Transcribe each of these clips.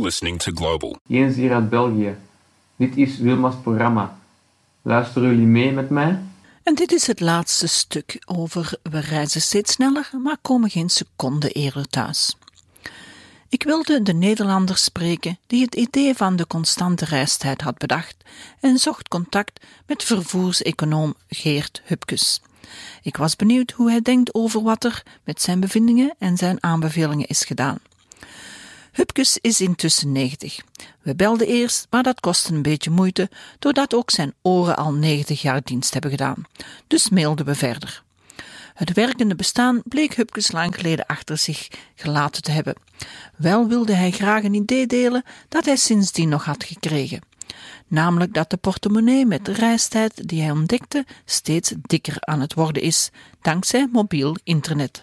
listening to Global. Jens hier uit België. Dit is Wilma's programma. Luisteren jullie mee met mij? En dit is het laatste stuk over we reizen steeds sneller, maar komen geen seconde eerder thuis. Ik wilde de Nederlander spreken die het idee van de constante reistijd had bedacht en zocht contact met vervoerseconoom Geert Hupkes. Ik was benieuwd hoe hij denkt over wat er met zijn bevindingen en zijn aanbevelingen is gedaan. Hupkes is intussen 90. We belden eerst, maar dat kostte een beetje moeite, doordat ook zijn oren al 90 jaar dienst hebben gedaan. Dus mailden we verder. Het werkende bestaan bleek Hupkes lang geleden achter zich gelaten te hebben. Wel wilde hij graag een idee delen dat hij sindsdien nog had gekregen. Namelijk dat de portemonnee met de reistijd die hij ontdekte steeds dikker aan het worden is, dankzij mobiel internet.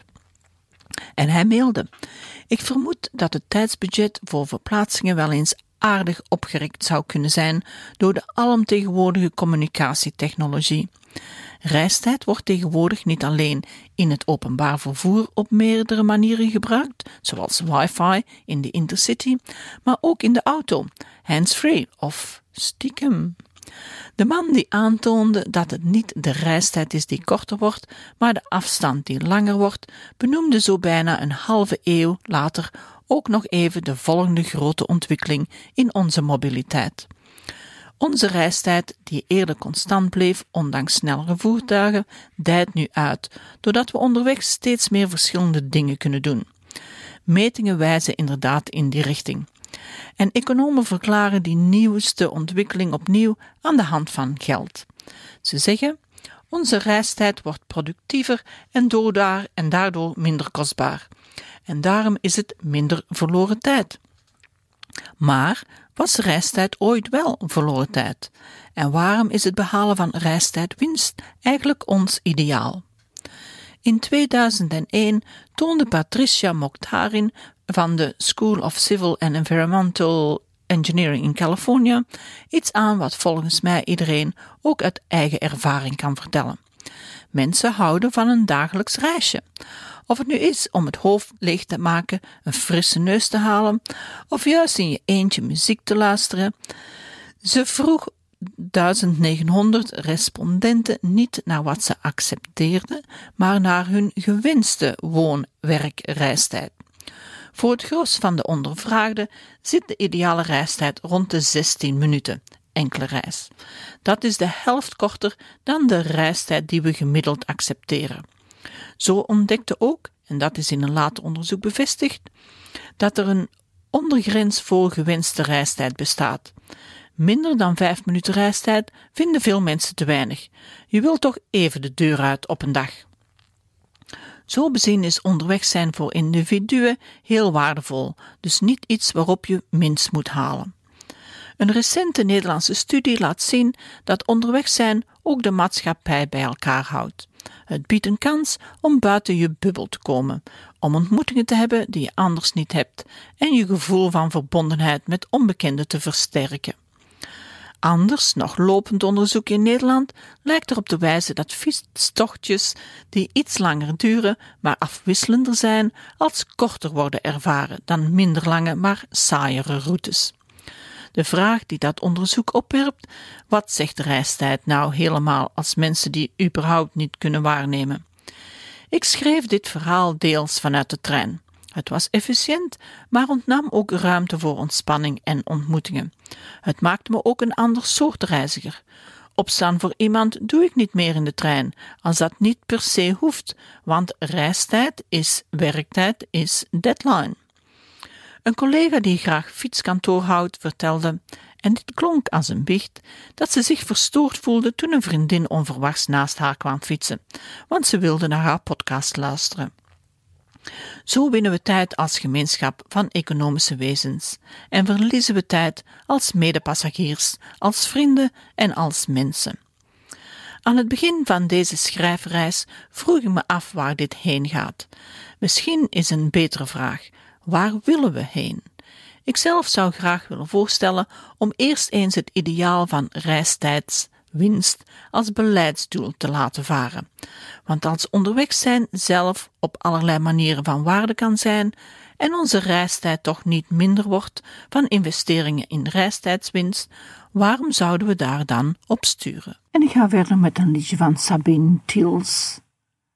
En hij mailde: ik vermoed dat het tijdsbudget voor verplaatsingen wel eens aardig opgerekt zou kunnen zijn door de alomtegenwoordige communicatietechnologie. Reistijd wordt tegenwoordig niet alleen in het openbaar vervoer op meerdere manieren gebruikt, zoals wifi in de intercity, maar ook in de auto, hands-free of stiekem. De man die aantoonde dat het niet de reistijd is die korter wordt, maar de afstand die langer wordt, benoemde zo bijna een halve eeuw later ook nog even de volgende grote ontwikkeling in onze mobiliteit. Onze reistijd, die eerder constant bleef ondanks snellere voertuigen, dijt nu uit, doordat we onderweg steeds meer verschillende dingen kunnen doen. Metingen wijzen inderdaad in die richting. En economen verklaren die nieuwste ontwikkeling opnieuw aan de hand van geld. Ze zeggen: onze reistijd wordt productiever en daardoor minder kostbaar. En daarom is het minder verloren tijd. Maar was reistijd ooit wel verloren tijd? En waarom is het behalen van reistijdwinst eigenlijk ons ideaal? In 2001 toonde Patricia Mokhtarin van de School of Civil and Environmental Engineering in Californië iets aan wat volgens mij iedereen ook uit eigen ervaring kan vertellen. Mensen houden van een dagelijks reisje. Of het nu is om het hoofd leeg te maken, een frisse neus te halen, of juist in je eentje muziek te luisteren. Ze vroeg 1900 respondenten niet naar wat ze accepteerden, maar naar hun gewenste woon-werk-reistijd. Voor het gros van de ondervraagden zit de ideale reistijd rond de 16 minuten, enkele reis. Dat is de helft korter dan de reistijd die we gemiddeld accepteren. Zo ontdekte ook, en dat is in een later onderzoek bevestigd, dat er een ondergrens voor gewenste reistijd bestaat. Minder dan 5 minuten reistijd vinden veel mensen te weinig. Je wilt toch even de deur uit op een dag. Zo bezien is onderweg zijn voor individuen heel waardevol, dus niet iets waarop je minst moet halen. Een recente Nederlandse studie laat zien dat onderweg zijn ook de maatschappij bij elkaar houdt. Het biedt een kans om buiten je bubbel te komen, om ontmoetingen te hebben die je anders niet hebt en je gevoel van verbondenheid met onbekenden te versterken. Anders nog lopend onderzoek in Nederland lijkt erop te wijzen dat fietstochtjes die iets langer duren, maar afwisselender zijn, als korter worden ervaren dan minder lange, maar saaiere routes. De vraag die dat onderzoek opwerpt: wat zegt de reistijd nou helemaal als mensen die überhaupt niet kunnen waarnemen? Ik schreef dit verhaal deels vanuit de trein. Het was efficiënt, maar ontnam ook ruimte voor ontspanning en ontmoetingen. Het maakte me ook een ander soort reiziger. Opstaan voor iemand doe ik niet meer in de trein, als dat niet per se hoeft, want reistijd is werktijd is deadline. Een collega die graag fietskantoor houdt vertelde, en dit klonk als een biecht, dat ze zich verstoord voelde toen een vriendin onverwachts naast haar kwam fietsen, want ze wilde naar haar podcast luisteren. Zo winnen we tijd als gemeenschap van economische wezens en verliezen we tijd als medepassagiers, als vrienden en als mensen. Aan het begin van deze schrijfreis vroeg ik me af waar dit heen gaat. Misschien is een betere vraag: waar willen we heen? Ikzelf zou graag willen voorstellen om eerst eens het ideaal van reistijdswinst als beleidsdoel te laten varen. Want als onderweg zijn zelf op allerlei manieren van waarde kan zijn en onze reistijd toch niet minder wordt van investeringen in reistijdswinst, waarom zouden we daar dan op sturen? En ik ga verder met een liedje van Sabine Tils.